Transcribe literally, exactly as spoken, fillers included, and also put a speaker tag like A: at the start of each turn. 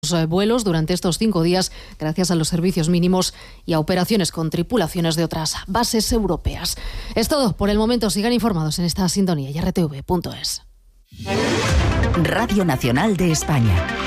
A: vuelos durante estos cinco días gracias a los servicios mínimos y a operaciones con tripulaciones de otras bases europeas. Es todo por el momento. Sigan informados en esta sintonía y r t v punto es.
B: Radio Nacional de España.